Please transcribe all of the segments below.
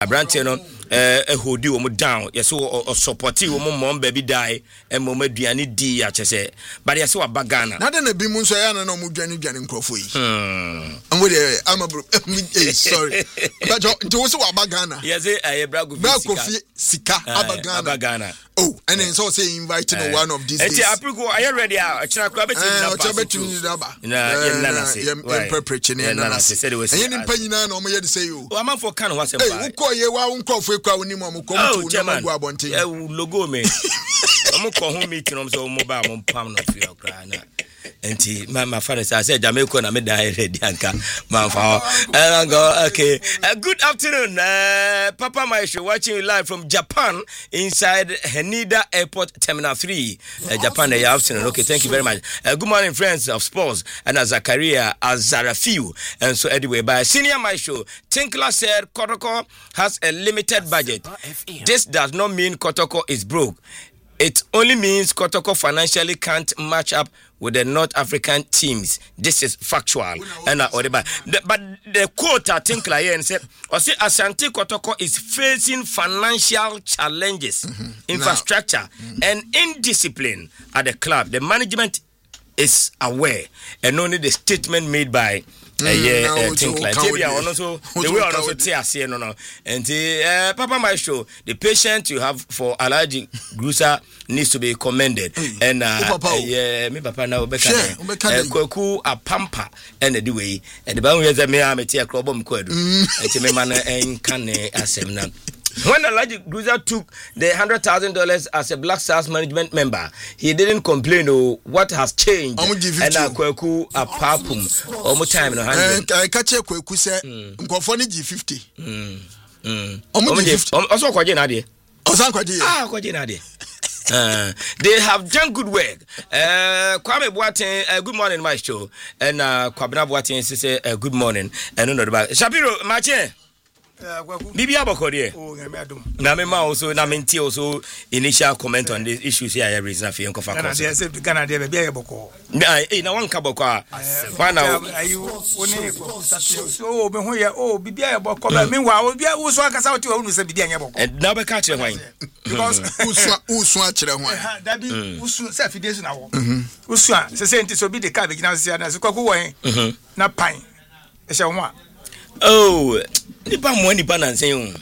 abrante no hodi wo down yeso supporti wo mom baby die mom aduane di ya chese but yeso wa bagana na de na bi mu nso ya na mo dwane nkrofo yi am we am sorry but nti wo se wa bagana yeze brago sika abagana oh and then so say invite no one of these days apriko are you ready achira kura betim na ba na say preparation na say and you panyina na o mo ye de say you o amanfo kan ho asem ba ko ye wa nkrofo kwa woni mo ko to na go abonte logo me am ko ho meeting no so mo ba mo pam no fi okra na enti my father said Jamaica na me die ready anka man fa go okay good afternoon Papa Maestro watching you live from Japan inside Haneda Airport Terminal 3 Japan afternoon. Okay, thank you very much. Good morning friends of sports and Zakaria Azarafiu and so anyway by Senior Maestro Tinkler said Kotoko has a limited budget. This does not mean Kotoko is broke. It only means Kotoko financially can't match up with the North African teams. This is factual. But the quote I think like and said, Asante Kotoko is facing financial challenges, infrastructure, and indiscipline at the club. The management is aware, and only the statement made by think like also the way also say no and Papa Maestro, the patience you have for Alhaji Grusa needs to be commended and me papa now Kwaku a pamper and the way and the bound me a crobom kwadu and me man can asem na. When Alhaji Gruza took the $100,000 as a Black Stars management member, he didn't complain what has changed. And Kwaku a papum almost time no hand. I catch a Kwaku say Nkofoni G50. Also kwaje na de. Osan kwaje. Kwaje na de. They have done good work. Kwame Boateng, good morning, Maestro. And Kwabena Boateng say good morning. And no the Shapiro, Mache. Bibi abokode na me ma also na menti also initial comment on this issues here every na fe nkofa na dey say Ghana dey be aboko na wan ka boko a wana ayu woni so be ho ye bibi aboko ba me wa obi wo so akasa oti wo say bibi anya boko na be ka kire hwan because usu a kire hwan da bi usu say fidesu na wo usu a say enti so bi de ka be gina say na so kwaku won na pan e she ho a nipa mwani nansen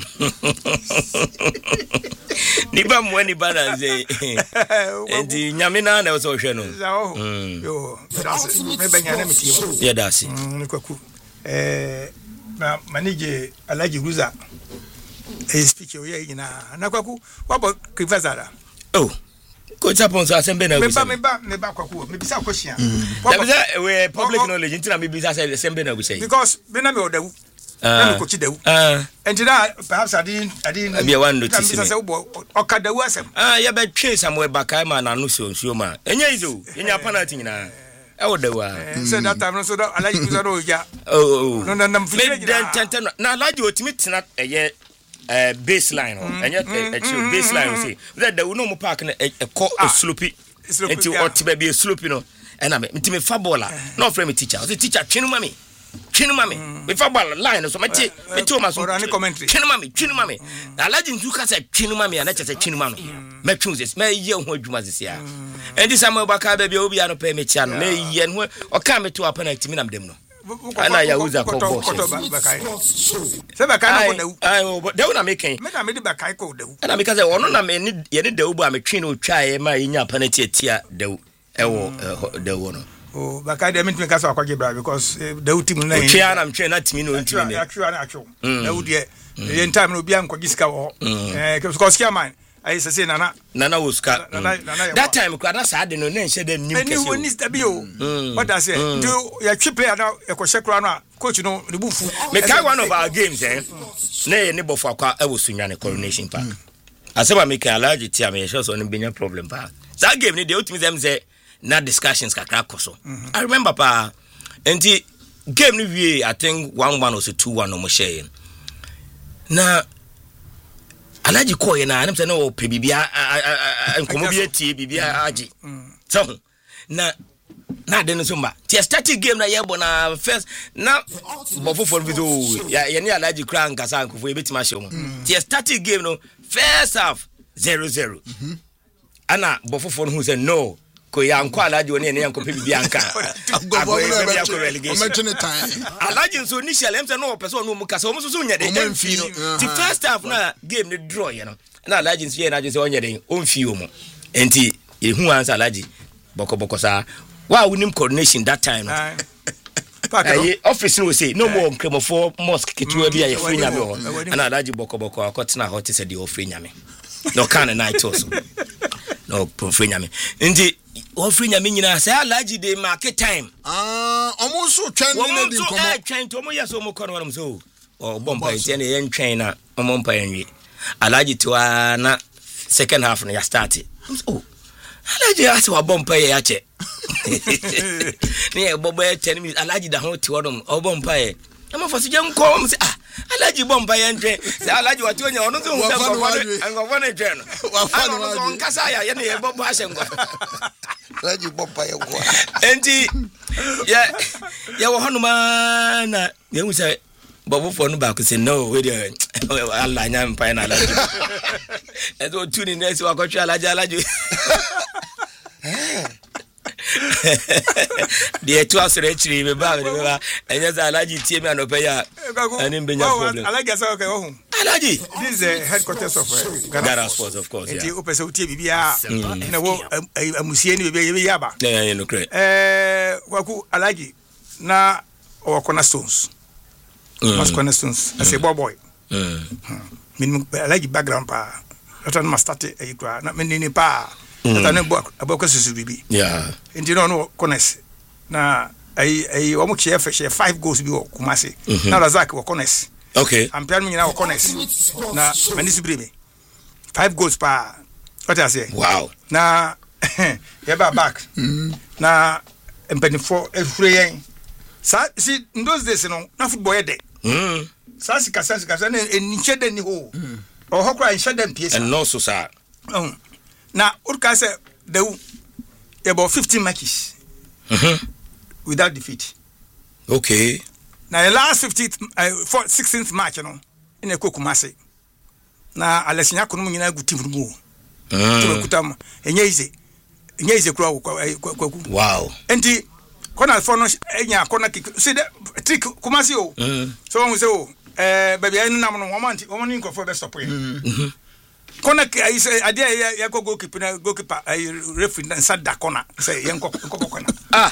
nipa mwani nansen enti nyame na na so hwe no yo me banya na metie ya dasi kwaku na manage Alhaji Gruza speech o ye na kwaku wabo krivazara Coach Japon so asembe na me ba kwaku me bisa question we public knowledge intina me bisa say asembe na we say because be na me odawu na coach dawu and that perhaps I didn't be one notice me say okadawu asem ya be twe Samuel Bakai ma na no so ma enya izo enya penalty nyina e odawu say that time so that Alhaji Gruza no ja no me na Alhaji otimi tena eye baseline baseline say that the no mo park na slope until otiba be slope no and I me fa baller no frame teacher the teacher twinu mami me fa baller line so me to ma so twinu mami Alhaji Nzuka say twinu mami and say twinu mami me twins me ye ho adwuma sia and this Samuel Bakai be obi ano pay me chia no me ye ho o ka me to penalty me nam dem no ana ya uza ko boss se Bakai no dawu dawu na making me na me di Bakai ko dawu ana me ka say ono na me ni ye ni dawu ba me twi no twae ma nya penalty atia dawu ewo dawu no Bakai de me ka say akwaje bra because dawu team na twi ana me twi na team no ntimi ne atwa dawu de ye time no bia nkwaji sika wo because man I say nana Oscar that time kwada sa de no na nche de nim kese o ni stabi o what I say do ya twi player na e ko shekura no coach no the bufu me kai one of our games na ye ne bofo akwa e wo Sunyane Coronation Park asema me kai Alhaji tia me sure so no benya problem pa that game ni the ultimate them say na discussions kakra koso I remember pa enti game ni wie I think 1-1 or 2-1 no mo share na Alhaji koye na anam se no pe bibia nkomo bi atie bibia agi so na na de no so ma ti starting game na yebo na first na bofo for video ya ne alaji kra nkasa nkofo ebetima hye mo ti starting game no first half 0-0 ana bofo for who say no ko ya nkwa alaji woni ne yankope bibia nka ago bibia ko relegation alaji nso initial emse no person no mu kasa o so nya de emfi no ti first half na game ne draw ye no na alaji nso ye na je se onye de omfi o mo enti ehu ansa alaji boko sa wa unim coordination that time office no say no more kremofo mosque ketua bia ye free nyame ho ana alaji boko akotena ho te se de ofree nyame no kan na night also no free nyame ndi ofree nyame nyina say alaji de market time omo so twen ne di nkomo twen to mo yeso mo kono wam so o bompa ente ne yen twen na mo mpa yenwe alaji to na second half no ya start oh alaji ase wa bompa ye ya che ne bobo 10 minutes alaji da ho ti wodom o bompa ye ama fosi je nko se alaji bompa ye ntwe se alaji wati onya ono so hu se ngofo ne twen wa fa no so nkasa ya ne ye bobo ahye ngo alaji bompa ye kwa enti ya wo hono ma na ye hu se bobo for no back say no we dey Allah nya mpa na alaji ezo tuni nesi wa ko twa alaji the two asre chiri be ba enya za alaji tie me anope ya ani mbenya problem alaji asa okay ohun alaji this is the headquarters of Ghana Sports of course yeah o pese utie bibia na wo amusie ni bibia ya ba yeah no correct kwaku alaji na o cornerstones mas cornerstones as a boy min alaji background pa atan ma start e kwa na menini pa atan aboko susu bibi yeah enti no corners na ai o mu chef 5 goals bi o Kumasi na Razak wo corners okay ampian mu nyina wo corners na manisi brebe 5 goals pa what I say wow na yeba back na empenifo efreyen sa si in those days no na football yede sa si kasa na enchede ni ho o hokra enchede mpiesa and no so sa na urka say the about 15 matches without defeat okay na the last 16th match no in a Kumasi na Alesinya kono nyina gu team mu to kutam enye ize kura kwaku wow enti kona for no enya kona kick see the trick Kumasi o so won say o baby enu nam no woman nko for best stop here kona I say ade ya goalkeeper referee na sada kona say yenko kona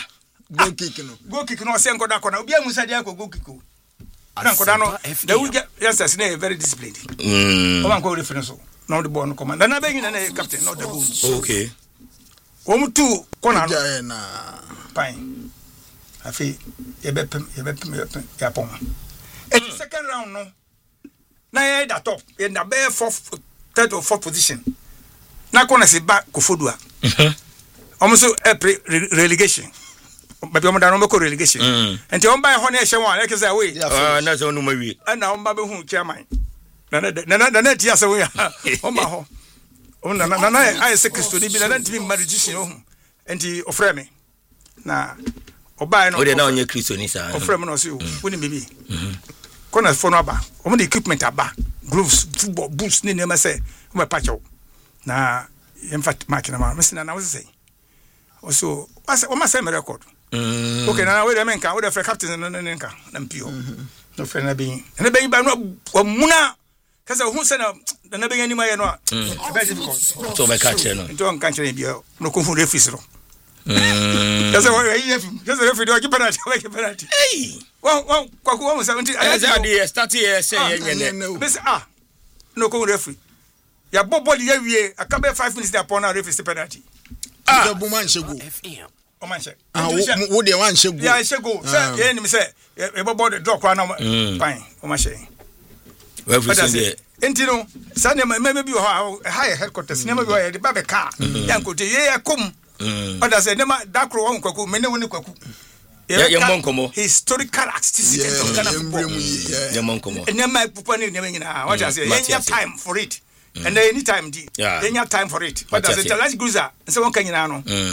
go kick no say enko da kona obi amu say dia go kick o na enko da no da we yes na very disciplined o man ko referee so no the ball no command na be na captain no the goal okay o mu tu kona na fine afi ye bepem ya pon second round no na ye da top ye na be third or fourth position na kona se ba Kofodua almost relegation baby omo da no be relegation enti on buy honey ehye won like say we na so no mawi na on ba be hu chairman na ti ase we on ba ho on na I say Christo ni bi na ntimi magician o hu enti ofre me na oba no o de na onye Christo ni sa ofre me no se o woni bibi kona for no aba omo the equipment aba gloves football boots ni nema say o patch na in fact match na ma mesina na was say also o ma say me record okay na we dem nka we the captain no nka na mpio no friend na be ba no muna kasa hu say na be ni ma ye no very difficult so be catch no don't catch any bia no ko fu referee ro kasa we referee do keep penalty hey wa kwaku 70 I say start here say yenye be say no ko referee ya bobo di yawie akabe 5 minutes upon na referee penalty the woman shego o man she wo de wan shego ya shego say ye ni say e bobo the draw kwa na fine o man she referee say enti no sa ne me bi ho high headquarters ne me bi ho de ba be car ya nkote ye kom oda say ne ma dakro won kwaku me ne woni kwaku ya monkomo historical artistic of Ghana football ya monkomo ne ma pupa ne nyina what I say any time for it. And any time di any time for it but as a challenge cruiser so one kan nyina no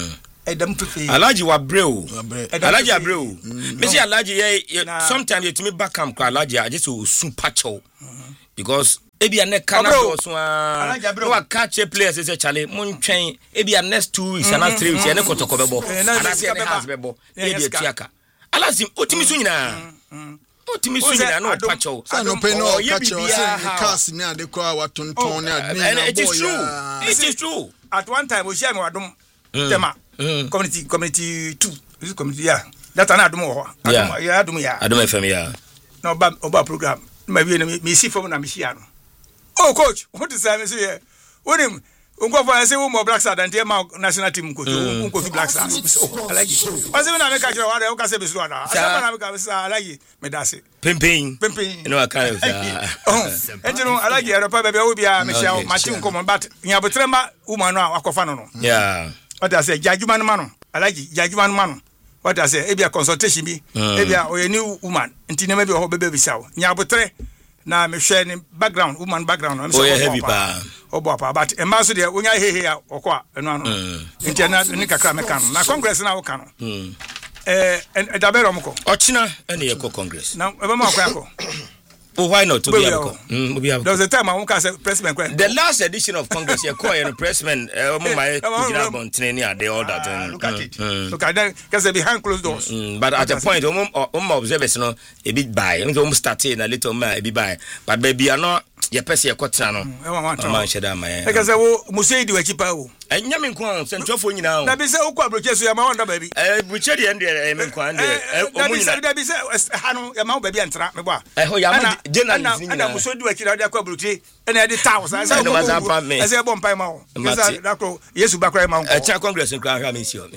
Edam Tufi. Alaji Wabreu. Alaji Abreu. Me say Alaji sometimes you to me back am Alaji I just super chow. Because ebi a next Canada so no catch a players say Charlie mun twen ebi a next 2 weeks and 3 weeks e ne kotoko bebo. And say ne has bebo. Ebi etiaka. Alazi otimi so nyina. Otimi so nyina no pacho. Say no pay no catch o say cars ni ade kwa watonton na ade na boy. It is true. It is true. At one time we share me wadom tema community 2 this community that na adom ho adom FM no ba program ma wie me see from na me share no oh coach what is say me say wonim unko fa say wo mo Black Stars and ma national team coach unko fi Black Stars oh I like it o say na me ka jira wa o ka say be so na na me ka say I like it me da say pimping no I can't no I like it pa be wo bia me share ma team come but nya botrema woman no akofa no yeah what I say judgment man I like it judgment man what I say ebia consultation bi ebia o new woman nti na maybe o bebe bi saw nya botre na me hwe ni background woman background no so heavy pa obo pa but e ma so de onya hehe ya okwa eno ano nti na ni kakra me kan na congress na wo kan da bero mko ochina ene ye ko congress na e ba ma akwa ko oh why not to be able there was a time I won't say pressman the last edition of congress you call a pressman my they all that look at it look at that because they behind closed doors but at a point observers no a bit buy almost starting a little a bit buy but baby are not your person your quarter no man sheda my because wo musei di wachipa wo enya me nko sentofo nyina na bi se wo kwa broche so ya ma wonder baby broche de ende me nko ande omunyina na bi se ha no ya ma baby antra me bo ho ya ma journalist nyina na musei di wachira de kwa broche ena de tawo sa no was up me ese bo mpai ma wo because dako yesu bakra ma nko cha congress nko ahwa me sio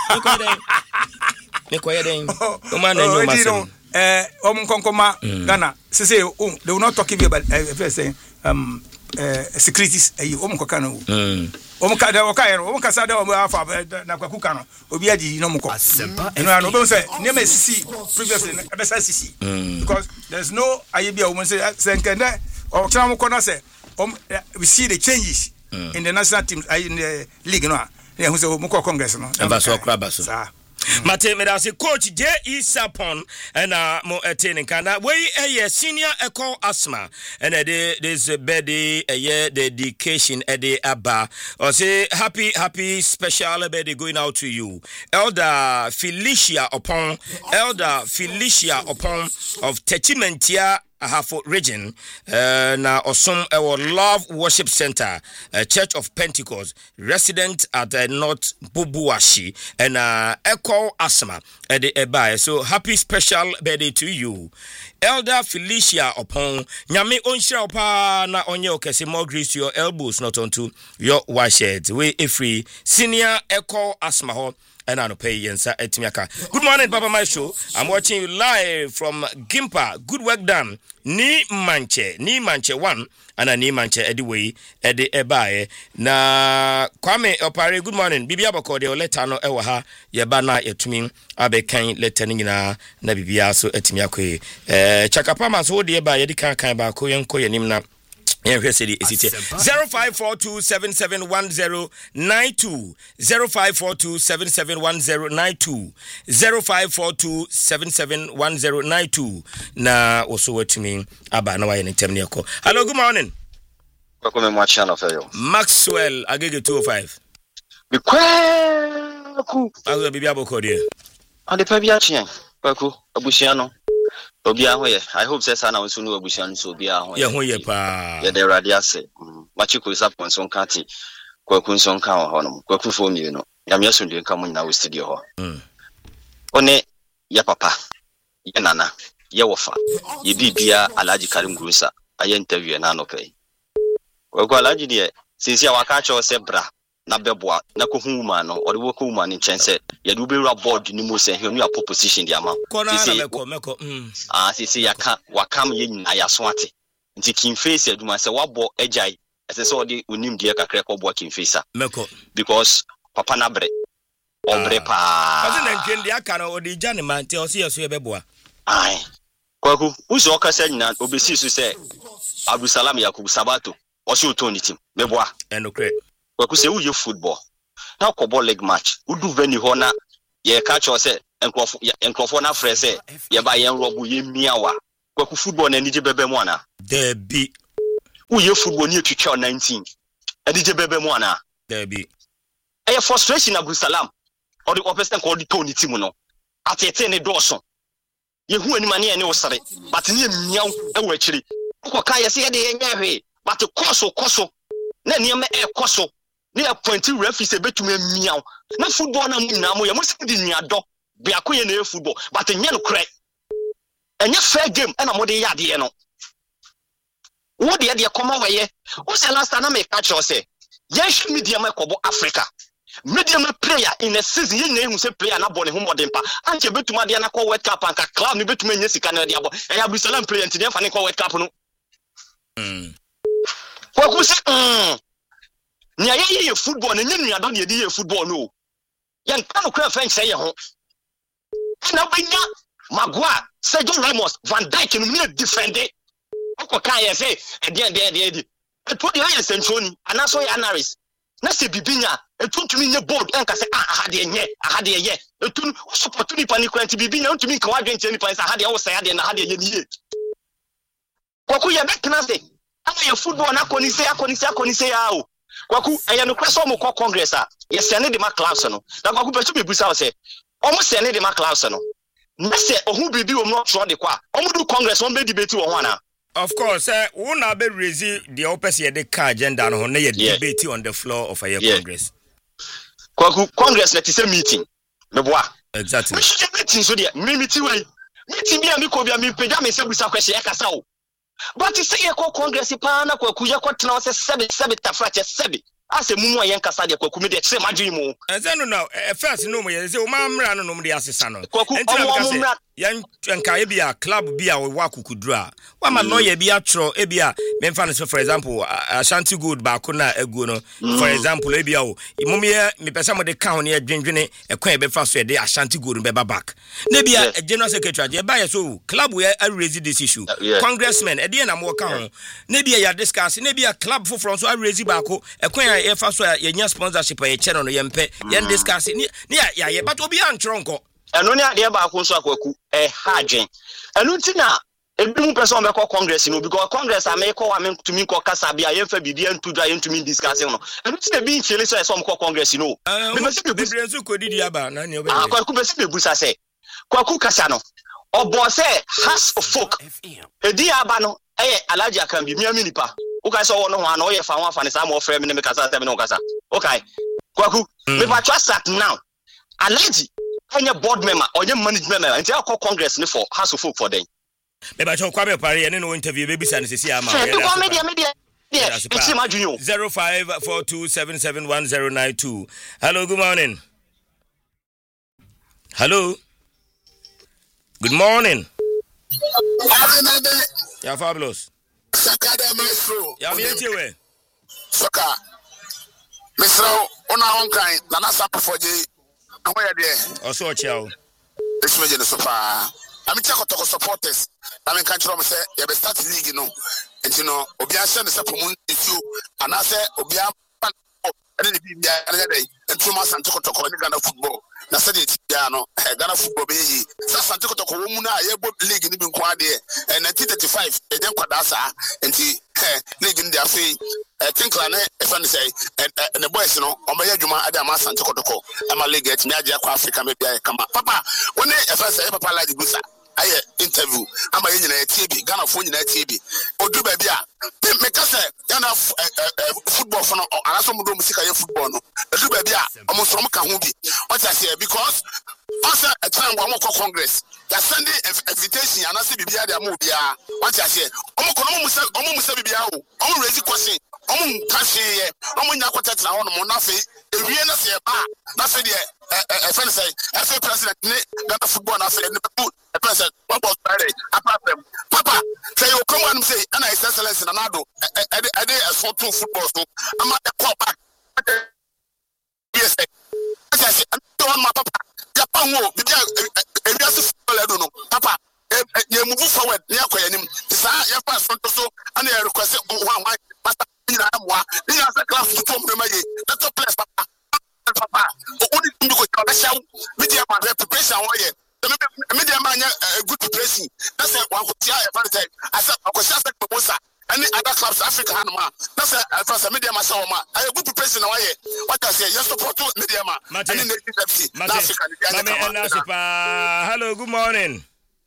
me ko den o man na nyo maso konkoma Ghana say they will not talk about saying securities koka no ka da ka sa da afa na kwakuka no obi adi no mko no be say name sisi previously be say sisi because there's no ayebia woman say nkende o kira mko na say we see the changes in the national teams in the league no who say mko congress no ambaso krabaso Mate medasi coach J.E. Sapon and mo attaining kana we senior eco asthma and this birthday dedication ede aba or say happy special birthday going out to you Elder Felicia upon of Techimentia Ahafo region na osom our Love Worship Center Church of Pentecost resident at North Bubuashi and Echo Asma at the Ebai. So happy special birthday to you Elder Felicia upon nyame onshira opa na onye okese more grace to your elbows not onto your white shirt we free senior Echo Asma ho and I pay yensa etimiaka. Good morning, Papa Maestro. I'm watching you live from Gimpa. Good work done. Ni manche 1 and a ni manche anyway edi ebae na Kwame Opare. Good morning. Bibi abako de letter no ewa ha ye ba na yetumi abekan letter ni nyina na bibia so etimiako chakapama so de ba ye di kan ba ko yenko yenim na 0542771092 0542771092 0542771092 na also watching aba na waye ntem ne ko. Hello, good morning. Welcome my channel fayo. Maxwell Agege 205. Bikwaku. Azo bibia boko de. Ande pa bia chien. Kwaku abusia no. Obia ho ye I hope say sana wonso no abusia no so obia ho ye ho ye pa ye de radio say machiko sapon so nkati kwaku so nka ho no kwaku fo mi no yamya so ndwe nka mo nyina wo studio ho one ya papa ye nana ye wofa ye bibia Alhaji Karim Gurusa aye interview na no kai kwaku Alhaji de since ya waka cho se bra na beboa na ko hu ma no o de wo ko ma ni chense ye do be board ni mo se he no apo position dia ma meko sisi yaka wakam ye nyina ya so ate nti kin face aduma se wabo agai ese so de onim de kakra ko bo kin face meko because papa na bre obre pa kasi na ntwe de aka no o de gya ne man te o se yeso ye beboa ai kwaku uzo okasa nyina obesi su se Abdulsalam Yakub Sabato o se oton ni team beboa enokre kwaku se uye football na kɔbɔ leg match udu venue hɔ na ye catch us say enkrofo na frɛ say ye ba yen robo ye miawa kwaku football na nije bebe mu ana there be uye football ni etwitwa 19 adije bebe mu ana there be e frustration Abdul Salam or the opposite called the Tony team no atete ne dɔɔso ye hu ani mane ene wosare but ne miaw e wo akiri ko ka ye se ye de ye nya hwe but koso na niam e koso ne appointed referee se betuma miaw na football na mu na mo ye mo se di nuado be akoye na football but nya no kre enye fair game na mo de yade ye no wo de koma waye wo se last time na me catch you say ye hwe media ma kobo Africa medium player in a season ye na ehu se player na bɔ ne ho modern pa anche betuma de na call World Cup anka club ne betuma nya sika na de abo e ya Abdulsalam player nti ne fa ne call World Cup no kwaku se nya ye football na nya nuado ne ye football no yan kan ko fa nche ye ho na benya Maguire Sergio Ramos Van Dijk no me defend ko kan ye say e de e to de ye centroni anaso ya Anaris na se bibinya etuntumi nye board enka se ahade ye etun support ni pani kwanti bibinya untumi nka wadwente ni pani sa ahade wo sa ahade na ahade ye ni ye kwaku ye bekna se ama ye football na akoni se ya o kwaku eye no kwaso mo ko congress a ye sene de ma class no na kwaku betu bebusa wo se o mo sene de ma class no na se ohu bibi wo no tro de kwa o mo du congress won be debate wo ho ana. Of course, we now be raise the opposite the car agenda on the debate on the floor of a Congress. Congress let is a meeting. Exactly. We should meeting so there. Meeting way. Meeting me and me ko bia me peda me say busa question e kasa o. But you say e ko Congress pa na kwaku ye ko tena se 7 tafrache 7. Ase mumu ayen kasa de kwaku me de say madwin mu. Eze no now first no mo ye say o ma mra no mo de asesa no. Kwaku yan nka e bia club bia we wakukudura wa ma lawyer bia tro e bia me fa no for example Ashanti Gold ba ko na agu no for example e bia o imomie me pesa mo de ka ne adwendwene e kwa e be fa so e de Ashanti Gold be back na bia general secretary je ba ye so club we raise this issue congressman e de na mo ka ho na bia ya discuss na bia club for from so raise ba ko e kwa e fa so ye nya sponsorship e che no ye mpe ye discuss ni ya ye but obi antro nko eno ne ade ba ko so akwaku hadwen eno ntina ebimu person be ko congress no because congress ameko wa me tumi ko kasa bia ye fa bibia ntudwa ye ntumi discuss no eno ntina bi nchele so so ko congress no be mesi be brenzu ko didi aba na ne obe akwaku be se be busa se kwaku kasa no obo se has of folk edi aba no alaji akambi miami nipa uka so wono ho ana o ye fa ho afa ne sa mo frɛ me ne me kasa se me no kasa okay kwaku me pa trust that now alaji any board member or your management member until I call Congress for House of Folk for them. Maybe I shall come up and no interview baby san see am. Media. It's imagine you. 0542771092. Hello, good morning. Hello. Good morning. Yeah, fabulous. Sakada maestro. Yeah, me tiwe. Soka. Mr. Ona onkai na na sap for je. Where there? Also, ciao. This way, the sofa. I'm check out supporters. I mean, can't you say you have start league, you know? And you know, Obia send the supplement issue, and I say Obia and two months and took to Ghana football. Na said it, Ghana football. Sasa took to Komuna, league in the Quadi, and 1935, and then Quadasa, and the league in their fee. I think if I say, and the boys, you know, on my Juma Adamas and Tokotoko, I'm a league at Niadia Africa, maybe I come up. Papa, when if I say Papa like the Busa, I interview, I'm a TV, Ghana phone in a TV, or do baby, make us Ghana football for no, and I saw music football, do baby, almost from Kahubi. What I say, because after a time one more Congress, the Sunday invitation, and I say, Bibia, they are movie. What I say, almost Bibia, almost raise question. Kashi, Nakota, Monafi, the Vienna say, that's the friend say, FA president, Ghana football, and I say, the president, what about Friday? Apart them, Papa, say, you come and say, and I say, Excellence in Anado, I did a 4-2 football, so I'm at the call back. Yes, I say, I'm doing my papa, Japan, if you football, I don't know, Papa. You move forward, near Quanim, your pass on so, and I request one, Master. The class to come to my the top place, Papa. no ma na say first media ma say o ma I good president na why what I say you support media ma and the FC na Africa hello, good morning.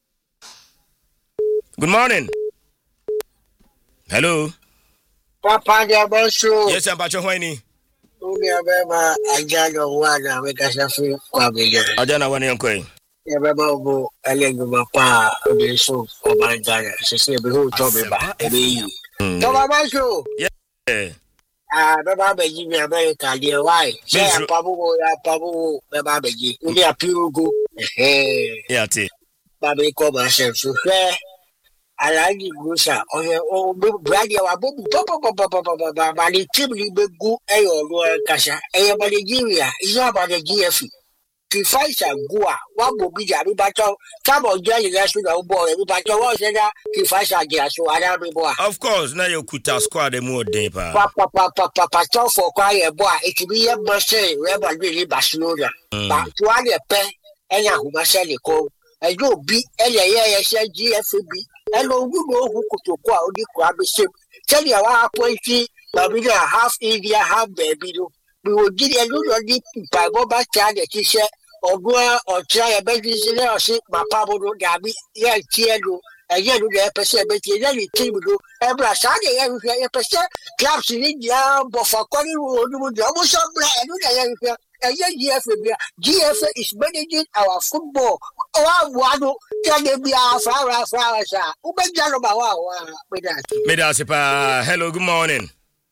Good morning. Hello. Papa Diabosu. Yes, I'm Pacho Hoini. Beba Ajana Wana Mekasafu Kwabile. Ajana Wani Uncle. Yababo Alegu Pa Obeso Obandana. Sisi Behu Tobeba. Ebi. Tobabasu. Yeah. Beba Beji mi America dear why? Say Pabu Beba Beji. Uli apirugu. Yeah, ti. Babe Koba Chef. So fair. Alaji Gusa o bradi wa bobu papa bali tibli begu eyo lo kasha eyo bali Nigeria is not about the GF ki faisa gua wa bobi ja bi bacho kabo jali lesu na ubo e bi bacho wa se da ki faisa ja so ara bi bo of course na you kuta squad dem o dey pa papa to for kwa ye bo it be ye bo say we ba bi Barcelona ba to ale pe enya hu ba se le ko ejo bi ele se GFB hello good no kutoko a odi kwa be shape tell you our pointy baby half India half baby do we will give you no di by go back to the teacher or go or try a baby or see my papa do gabi yeah tielo eye do the person be tie the team do every Sunday every person clubs in India but for calling we do almost do GFA is managing our football. Hello, good morning.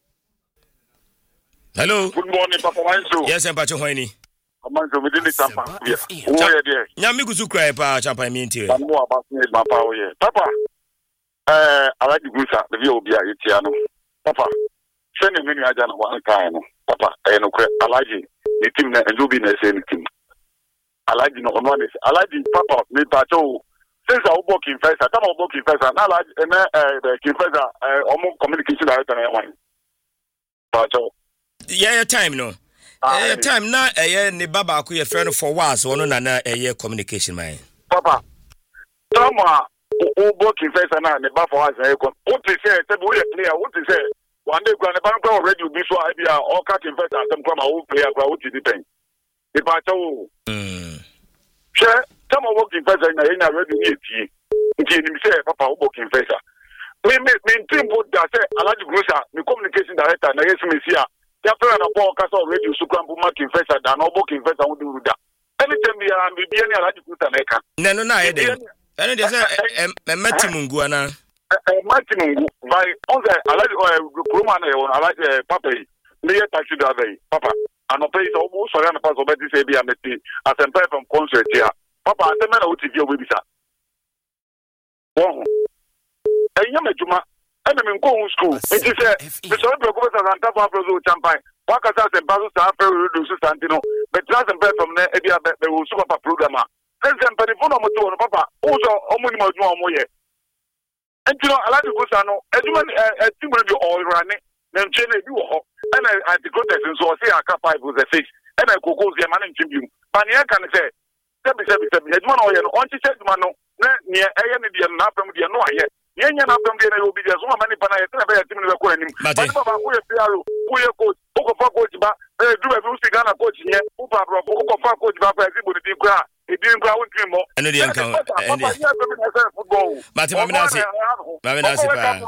Hello. Good morning, Papa Wanso. Yes, I'm Pacho Hoini. Amanzo within the Tampa. Oh, yeah. Nyami kusu cry pa champa minti. I know about me, my power here. Papa, I like the Gusa, the Via Itiano. Papa, send a mini agent one time. Papa, I know Alaji. The team and do be the same team. I like you know one is I like the Papa me Pacho since I work in first time I work in first and I like the first almost communication director na one Pacho yeah time no time na ne baba ko ye friend for was one na communication man Papa Tama o work in first na ne baba for was what is say we player what is say one day grand bank already be so idea all cat invest and them come out player what is depend if I tell share some work invest na ina ready ni eti nti ni say papa work invest me team put that say Alaji Grocer me communication director na yes me see ya prayer na Paul Kasa already so kwampu mark investor da na work investor wo do da anytime be am be any Alaji Grocer na ka no na e dey ene dey say matimungu ana Martin by on the Alaji Kroma na on Alaji Papa me taxi driver Papa and pay so almost sorry na pass over this be am as a from concert here Papa I tell me na OTV we bisa oh enya meduma ena me nko school it is me so be go better than that for so champagne waka sa se bazo sa fe redo so santino but trust and from na e bia be wo super program a president pe phone mo to no Papa o so omuni mo aduma mo ye entino Alaji Grocer no aduma team no be all running na nche na bi wo ho and I the contest so say aka 5 was a 6 and I go the man in tribune but here can say sebi edman o ye no on check man no na ne eye ne de na pam de no aye ye nya na pam de na obi de so ma ni pa na ye na be team no ko anim but baba ko ye piaro ko ye coach o ko fa coach ba do be u siga na coach nye u ba bro ko fa coach ba fa si bo di kra e di nkra won team mo eno de nkan but mamina say pa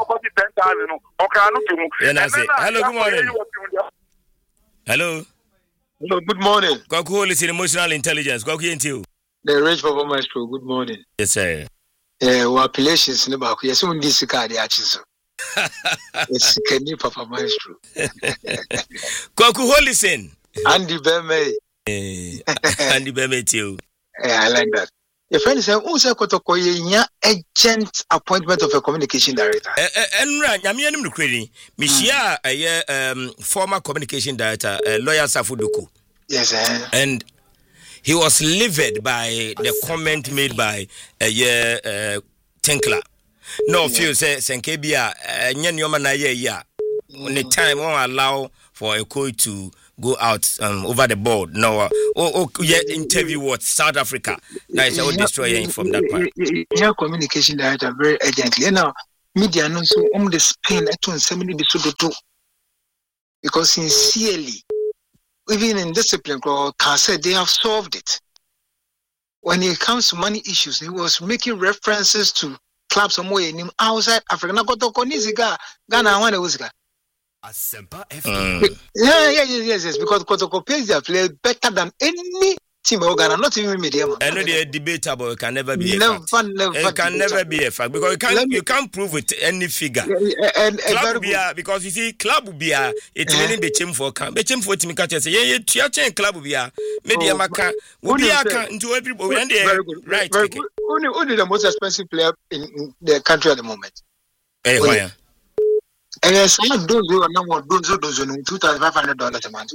hello good morning. Hello. Hello, good morning. Kwaku listen emotional intelligence. Kwaku yenti. The Rage Performance Pro, good morning. Yes, sir. Our appellations in the back. Yes, we this card the actions. It's Kenny Papa Maestro. Kwaku listen. Andy Beme. Andy Beme too. I like that. Your friend said, "Who said Kotoko ye agent appointment of a communication director?" Enra, nyame anim no kwedi. Mishia former communication director, lawyer Safuduku. Yes, sir. And he was livid by the comment made by Tinkler. No, feel say Senkebia, nyanyoma na ye ya. On the time won't allow for a coach to go out over the board. No, interview what South Africa. That is all destroying from that part. Yeah, communication director very urgently. You know, media no so the Spain at on 70 bisodoto because sincerely even in discipline can say they have solved it. When it comes to money issues, he was making references to clubs somewhere in outside Africa. Na koto koniziga Ghana one uzika. Asempa FM. Yes. Because Kotoko plays their play better than any team of Ghana, not even medium. And the debatable, it can never be a fact. It can never be a fact because you can't prove with any figure. Club beer, because you see, club beer, it's meaning the chim for camp. The chim for Timmy Catcher say, yeah, club beer, media maca, Ubiaka into everybody. Right. Only the most expensive player in the country at the moment. Why? And I saw those who are now $2,500 a month.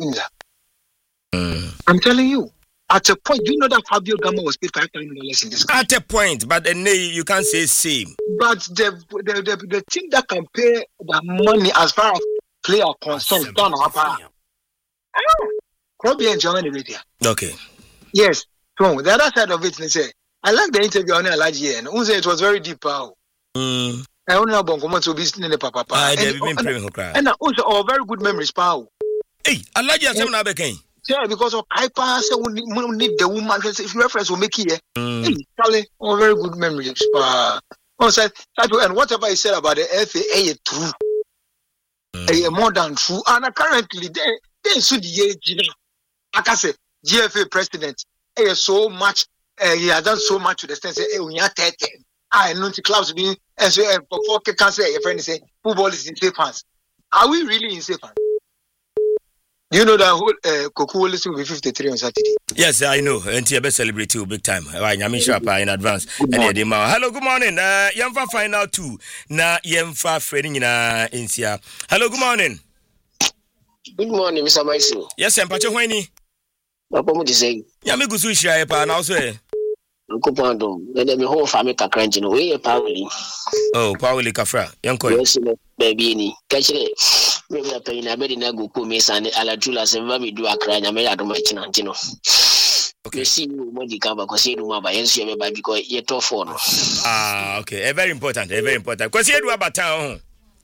I'm telling you. At a point, do you know that Fabio Gama was paid $5,000 in this country? At a point, but then you can't say same. But the team that can pay the money as far as player concerned, don't have probably enjoying the media. Okay. Yes. So the other side of it, they say, I like the interview on Alaji and who said it was very deep. I only know about to be in the papa. And also very good memories, Pau. Hey, Alaji has never been. Yeah, because of Kaipa, so we need the woman. If reference will make here, Charlie, very good memories. And whatever he said about the FA, true, more than true. And currently, they should be like I said, GFA president. So much, he has done so much to the extent that we are 10. I know the clubs being and so before cancer. Your friend say football is in safe hands. Are we really in safe hands? Do you know that Koku will listen with 53 on Saturday? Yes, I know. And you best celebrate you big time. I'm sure in advance. Hello, good morning. Yemfa final 2. Na Yemfa Freddy in Insia. Hello, good morning. Good morning, Mr. Maisu. Yes, I'm Pacho Wayne. Papa Mudi say. Yamigu Sushi, pa now, sir. Kupando, let me whole family cranching away, Pauli. Oh, Pauli Cafra, Yanko. Baby, catch it. Maybe a pain, I made in a go to Miss and Aladula and Vami do a cry. I made out of my chinantino. Okay, see you when you come back, because you know by NCM because you're tough for. Okay, very important, because you do about town.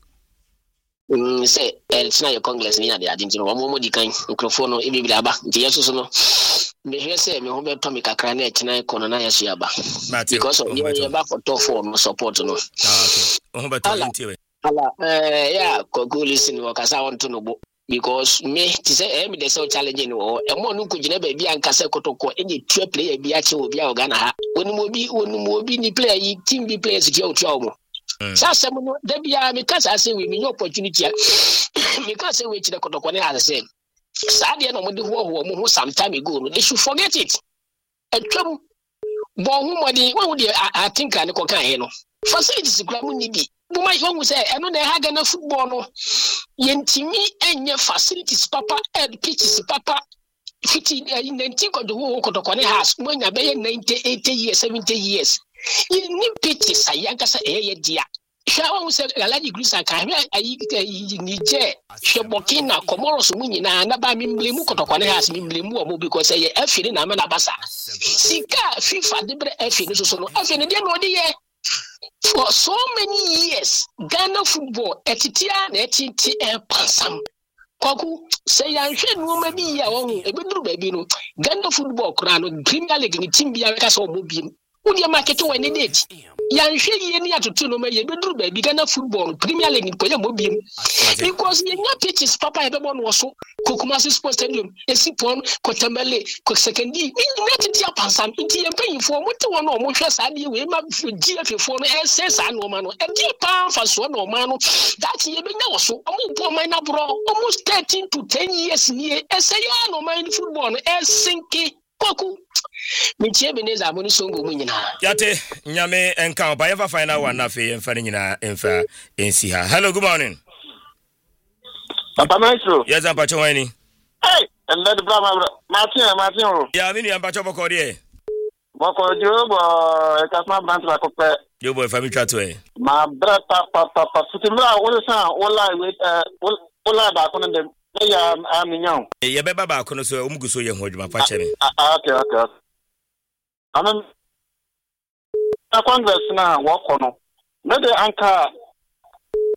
Say, it's not your congress near the Argentina. One more kind microphone, if you be about Jesus. Me here say me home Tommy Kakrane China Konana Yashiaba. Because of your back for tough for no support no. Okay. Yeah, go listen what I want to know because me to say me the so challenging or a more no could never be and Casa Kotoko any two player be actually be Ghana. When you be ni player team be players Joe Chomo. Sasamono Debia because I say we no opportunity because say we the Kotoko has the same. Sadia no who some time ago, they should forget it. And come, I think I know. Facilities need. You might say, I know they have enough football. Yentimi and your facilities, papa, and pitches, papa. 15 in the think of the world of the house when you're 90, 80 years, 70 years. You need pitches, I young as a dear. Shawan said, Aladi Greece, I can't Niger, Shobokina, Comoros, Munina, and about Mimblimu has Mimblimu because I have feeling I'm an abassa. Sika, FIFA, the F so for so many years, Ghana football, Etitia, Etitia, Pansam. Koku, say, I should know maybe a bedroom baby. Ghana football, crown, Premier League, and Timbia Castle Mobile. Would you market to any date? Yan Shady any to two no may bedroom baby Ghana football, Premier League in Koyamobile. Because the young pitches, Papa, everyone was so Kokumasi Sports Stadium, a Sipon, Kotamale, Koksekendi, United Japan, India paying for what one or more Sadi, we might GF for SS and Romano, and dear pound for Swan Mano. That's even now so almost 13 to 10 years near SAN or mine football, Sinky. Koku. Yate, Nyame and Count by ever find out one nafi and Fanina and Fa in Siha. Hello, good morning. Papa Maestro. Yes, I'm Pachowani. Hey, and let the Brahma Martin. Yeah, I mean, I'm Pachobo Cordier. Boko Job, Casma Bantra, you boy, family Catway. My brother, Papa, Futimra, all the sound, all I with all back on them. I'm young. Yeah, Baba, Conoso, Umguso, young, my Pachemi. Okay. I mean, a congress now, walk on. Maybe Anka,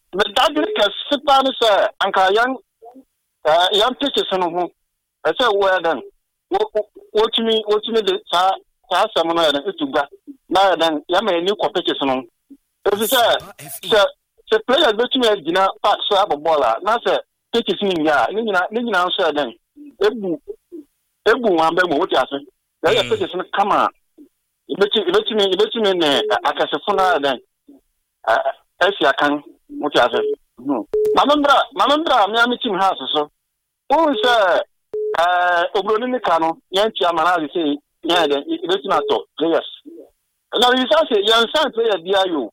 that because Sipan is Anka young pitches on who I said, well then, what to me the someone to go now then, Yama new competition on. If you say, the player bet me a dinner pack so a baller, not a pitches in ya, Nina answer then. Ebu one bemo, what you say? They are pitches in come on. You bet me in a Casafona then. Esia kan what you say? Mamandra, Miami team house so. Who is Obroni Kano, Yanti Amana say, yeah, it's not players. Now you say, young son player, DIU.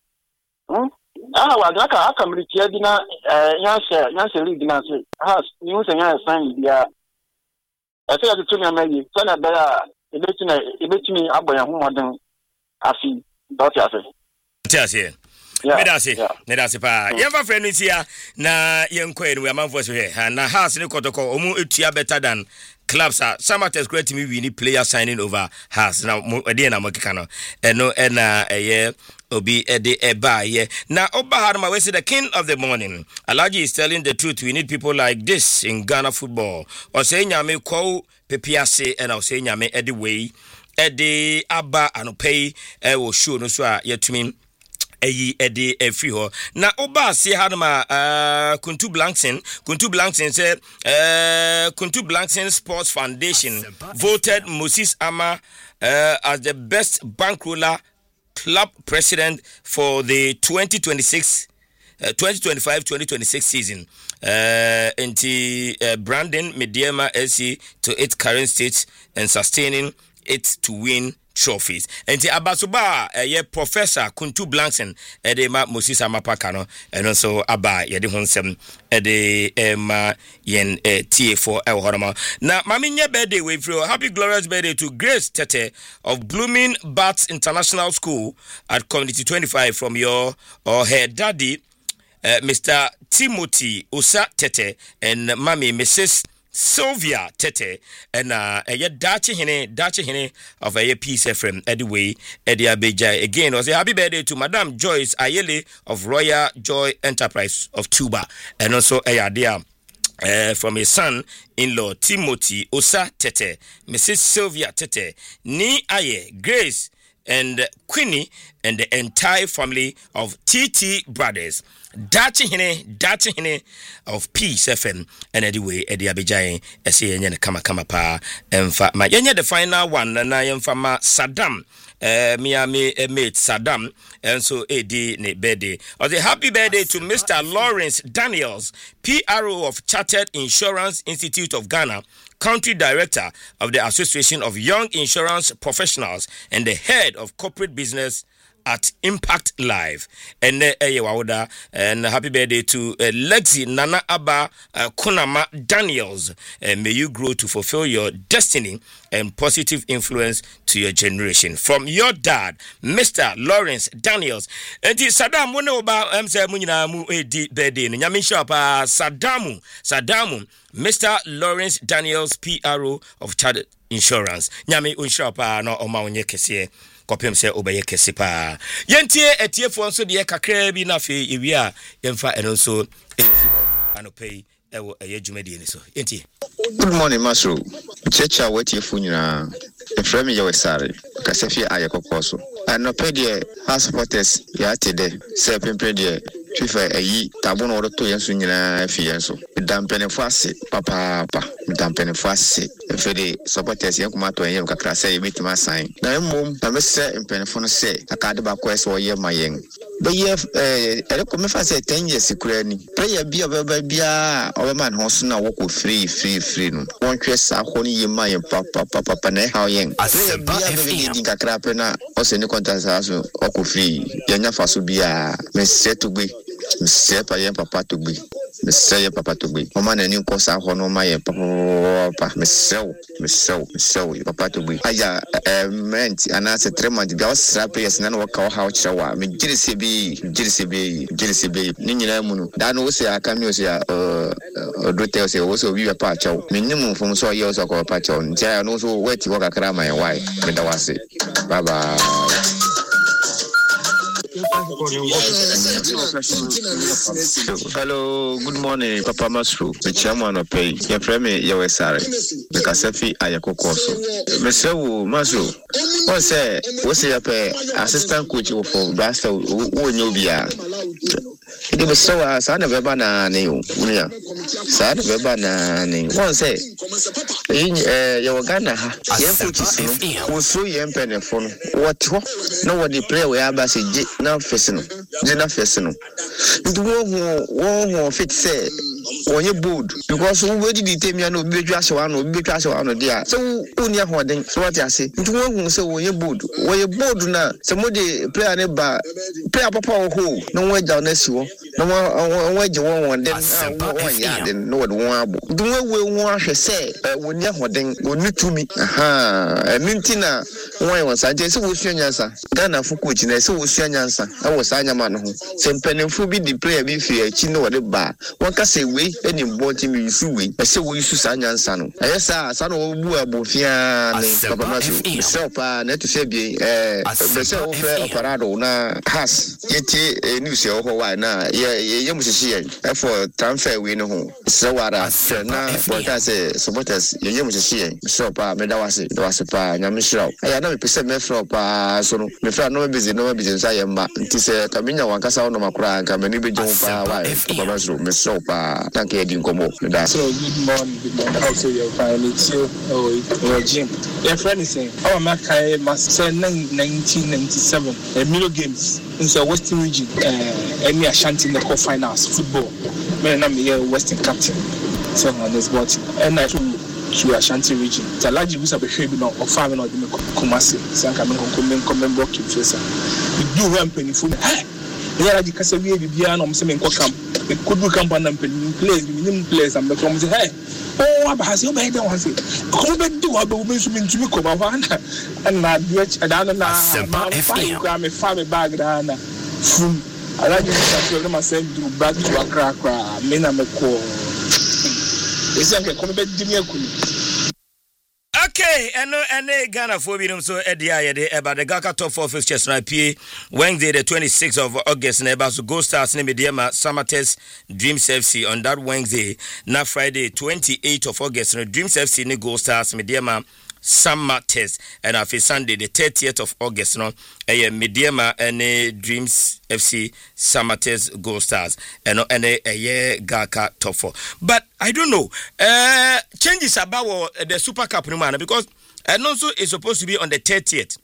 I come with Yadina, Yancy League has news and I sign the I say the two maybe, Sana Bella, it me up by a woman, I see, daughter. Medase pa yemfa friend here na yenkɔ we amanfo so here na house ne kotoko omu etua better than clubs are Samatex great me we need player signing over house na ade na mokeka no eno na obi ede eba ye na oba harma we say the king of the morning Alhaji is telling the truth. We need people like this in Ghana football. Or say nyame ko pepiase and I say nyame ede way ede aba anopay wo show no so a yetumi edi free ho na oba se hanoma Kuntu Blankson say Kuntu Blankson Sports Foundation voted Moses Ama as the best bankroller club president for the 2025-2026 season into branding Mediema SC to its current state and sustaining it to win trophies. And the Abasoba, Professor Kuntu Blankson, Edema Moses Amapakano, and also Abba Yedihonsem, Edema Yen TA4 El Horama. Now, Maminya birthday with you. Happy glorious birthday to Grace Tete of Blooming Bats International School at Community 25 from your or her daddy, Mr. Timothy Osa Tete, and Mommy Mrs. Sylvia Tete and dachi hene of a piece FM anyway Eddie Abeja again was a happy birthday to Madam Joyce Ayele of Royal Joy Enterprise of Tuba and also a dear from his son-in-law Timothy Osa Tete, Mrs. Sylvia Tete, Ni Aye Grace and Queenie and the entire family of TT Brothers. Dachi hene of Peace FM and anyway Eddie Abijay say yenye kama pa emfa ma yenye the final one na yemfa ma Saddam Miami mate Saddam and so Eddie ne birthday. Or the happy birthday to Mr. Lawrence Daniels, PRO of Chartered Insurance Institute of Ghana, Country Director of the Association of Young Insurance Professionals and the head of corporate business at Impact Live. And and happy birthday to Lexi Nana Abba Kunama Daniels. May you grow to fulfill your destiny and positive influence to your generation. From your dad, Mr. Lawrence Daniels. And Saddam Wonoba Munyina mu birthday. Nyamisha pa Sadamu. Mr. Lawrence Daniels, PRO of Chartered Insurance. Nyami unshapa no oma onye kese. Kopem se obeye kese pa. Yentie etiefo nso de kakra bi na fe ewia yemfa eno so anopei ewo eyedwumadi ni so. Yentie. Good morning, Masro. Checha wetiefo nyina. Efrem ye wesare. Kasefie ayekokoso. Anopei de supporters ya tede. Se pempre de FIFA ayi tabo no to yenso nyina fi yenso dampene fase papa dampene fase efede supporters yankuma to yen kakra se yemetima sign na mmom na mese mpenefo no se akade ba ko ese oye mayen be ye eleko me fase 10 years kura ni prayer bia bia obeman ho so na woko free no won hwe sa ho ni yema yen papa na ha yen prayer bia be di kakra pe na o se ni contact so woko free yenya faso bia me se to gbe Mr. Papa to be, Mr. Papa to be. Woman and you cause our honor my papa, Miss Papa to be. I meant and answer 3 months. Girls, rappers, and work our house shower. Me, JCB, Nina Munu. That was a cameo, Duterte also be a patch out. Minimum from so years ago, patch on. Jay, and also wait to work a crime, my wife. Bye bye. Hello, good morning, Papa Masru. The chairman of pay. Your friend, your sorry. The Casafi Ayako Corso. Mr. Masru. What's your pay? Assistant coach for Basta Unubia. It was so as I never banana. Sad banana. One say, your Ghana, was so young penny phone. What? Nobody play where I was now facing. Jenna Fessino. It won't fit say. Or you board because who did it tell me? I know be just one or be just one dear. So only a hoarding. So what I say, it won't say when you board. When you board now, somebody play a neighbor, play a papa who no way down this you. No one you want then then no one want. Do we want to say when you're hoarding will need to me? Aha, a mintina. Why was I just so answer? Ghana Fukuchi, so was your answer. I was Sanyaman who same penny fubi the player be fear chino or the bar. One can say we any bought me suing. I say we should Sanyan Sano. I saw San Obua Bofia Papa Masu. So net to say be Brazil Parado na has yet a new show why na Yamushi for Tanfair we know. So what I said now, but I say supporters Yamushi. So Medawasi, Dawasipa, Yamisho. I know percent me from so me fra no busy no business I am back. Tis a Camina Wankasa no Macra and Camini Jumpa, Papa Masu, Miss Sopa. Thank you, Dinkomo. So, good morning. Also, your family, too. Oh, Jim. Your friend is saying, oh, Makai must say 1997, Milo Games in the Western region, any Ashanti in the core finals, football. Man, I'm here, Western captain. So, on this watch. And I to Ashanti region. The large use of a baby or farming or the Kumasi, Sankaman, Komen, Brocky, Fesa. We do ramp in food. Yeah, you can say we are on some income. It could become one and place and become hey. Oh, I see you made one thing. Come back to our women to me come and I do it. I don't know. Grab a family bag down. I like to myself to back to a crack. Men am a call. It's like a come back to me. Okay, and Ghana for me so Edia about the Gaka top 4 fixtures na PA Wednesday the 26th of August na so Gold Stars ne Mediema Samates Dreams FC on that Wednesday na Friday 28th of August na Dreams FC ne Gold Stars Mediema Samates and after Sunday the 30th of August no Mediema and Dreams FC Samates Gold Stars and Gaka top 4. But I don't know. Changes about the Super Cup because and also it's supposed to be on the 30th.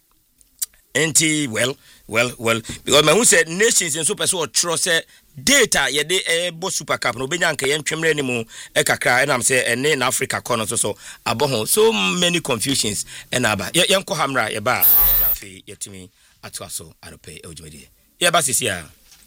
Well, because my who said nations in Super so trust data ye de Super Cup no benya nka yen twemre ni mu kakra and I'm say and in Africa corner so aboho so many confusions and aba yen ko hamra ye ba fe yetimi atwa so anope ojumede ye ba sisia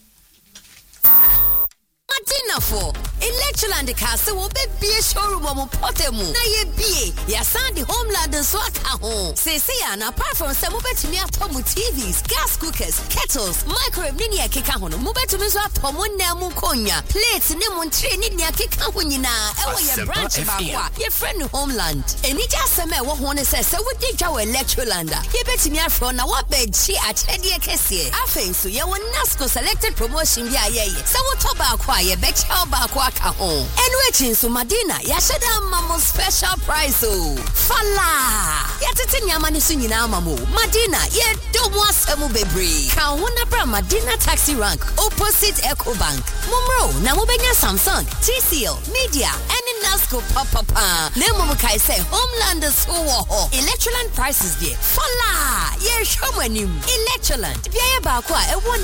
Martina for Electroland Castle will be a showroom of Potemu. Na ye be ya sandi homeland and swaka home. Say and apart from some mobile to me at Tomu TVs, gas cookers, kettles, microwave ninia kikahon, mobile to me so Tomu Namu Konya, plates Nemon train ninia kikahunina, ewa your branch bakwa, your friend homeland. And it just a man what says so would dig our Electrolanda. Ye bet me from now what bed she at Hedia Kessie. I think so ya one NASCO selected promotion ya ye. So what about ye bet how back waka home. And waiting so Madina, Yashada Mamo special price. Oh, Fala Yatatin Yamani Sunina Mamu, Madina, ye don't want Samu Bebri. Kauna Bra Madina taxi rank, opposite Eco Bank. Mumro, Namubenya Samsung, TCL, Media, and in Nasco Papa. Nemo Kai say Homelanders who Electroland prices there. Fala, ye showing him Electroland. Bia Bakwa,